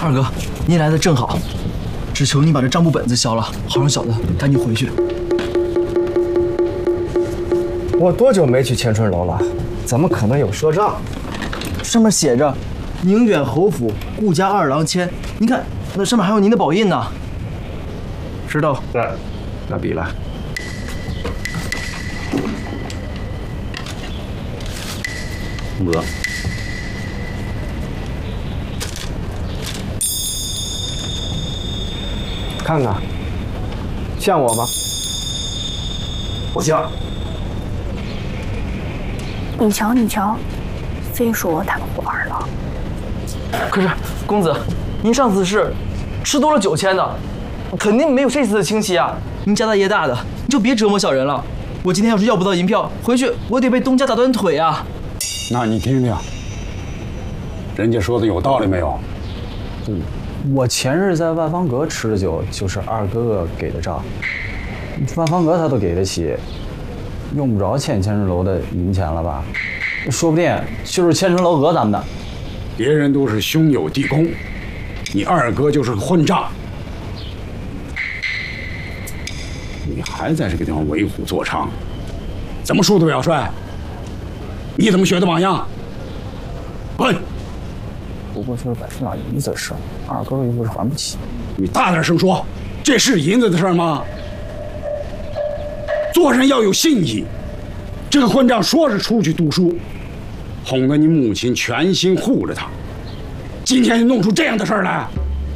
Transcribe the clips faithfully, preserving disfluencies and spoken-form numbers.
二哥，您来的正好，只求你把这账簿本子销了，好让小子赶紧回去。 我多久没去千春楼了？怎么可能有赊账？ 上面写着“宁远侯府顾家二郎签”，您看，那上面还有您的宝印呢。 知道。来，拿笔来。 洪泽， 看看，像我吗？ 不像。 你瞧，你瞧，非说他们玩了。 可是，公子，您上次是吃多了酒签的，肯定没有这次的清晰啊！您家大业大的，你就别折磨小人了。我今天要是要不到银票，回去我得被东家打断腿啊！ 那你听听，人家说的有道理没有？ 嗯，我前日在万方阁吃的酒，就是二哥哥给的账。万方阁他都给得起，用不着欠千春楼的银钱了吧？说不定就是千春楼讹咱们的。 别人都是兄友弟恭，你二哥就是个混账。你还在这个地方为虎作伥，怎么输的表率？你怎么学的榜样？滚！ 不过就是百十两银子的事，二哥哥又不是还不起。 你大点声说，这是银子的事吗？做人要有信义。这个混账说是出去读书，哄得你母亲全心护着他，今天就弄出这样的事儿来。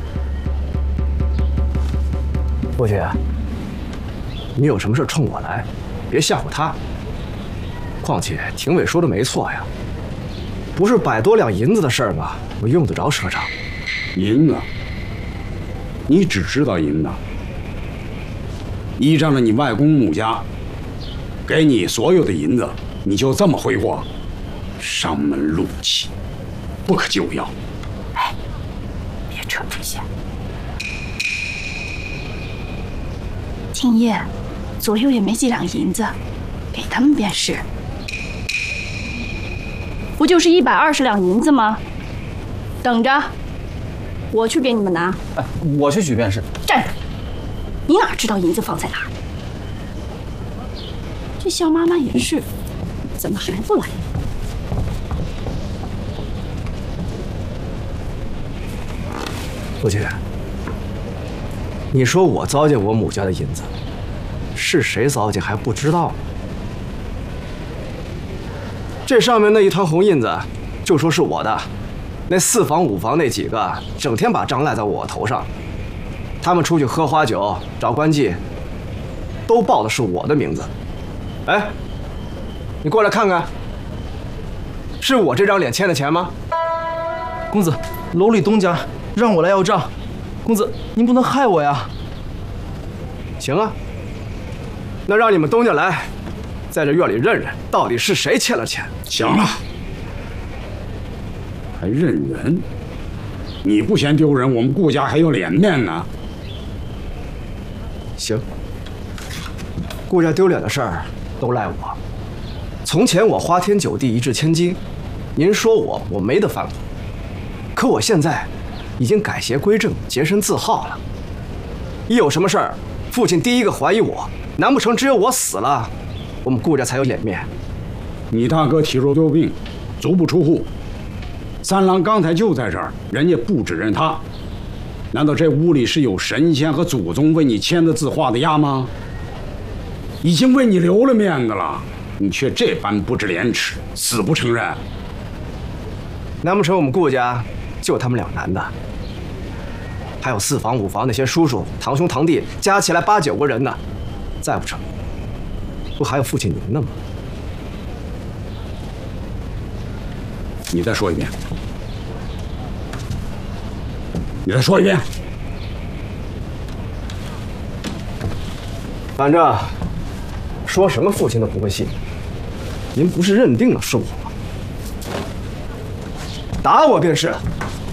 伯爵，你有什么事冲我来，别吓唬他。况且廷尉说的没错呀，不是百多两银子的事儿吗？我用得着赊账？ 银子，你只知道银子。依仗着你外公母家给你所有的银子，你就这么挥霍，上门怒气，不可救药。 哎，别扯这些。廷爷，左右也没几两银子，给他们便是。不就是一百二十两银子吗？等着，我去给你们拿。 哎，我去取便是。 站住！你哪知道银子放在哪儿？这肖妈妈也是，怎么还不来？ 伯爵，你说我糟践我母家的银子，是谁糟践还不知道呢？这上面那一团红印子，就说是我的。那四房五房那几个，整天把账赖在我头上。他们出去喝花酒、找官妓，都报的是我的名字。哎，你过来看看，是我这张脸欠的钱吗？ 公子，楼里东家让我来要账，公子您不能害我呀！ 行啊，那让你们东家来，在这院里认认，到底是谁欠了钱。 行了，还认人？你不嫌丢人，我们顾家还有脸面呢。 行，顾家丢脸的事儿都赖我。从前我花天酒地，一掷千金，您说我我没得反驳。可我现在已经改邪归正，洁身自好了。一有什么事儿，父亲第一个怀疑我，难不成只有我死了，我们顾家才有脸面？ 你大哥体弱多病，足不出户。三郎刚才就在这儿，人家不指认他。难道这屋里是有神仙和祖宗为你签的字画的押吗？已经为你留了面子了，你却这般不知廉耻，死不承认。 难不成我们顾家就他们两男的？还有四房五房那些叔叔、堂兄、堂弟，加起来八九个人呢。再不成，不还有父亲您呢吗？ 你再说一遍，你再说一遍。 反正说什么父亲都不会信。您不是认定了是我吗？打我便是。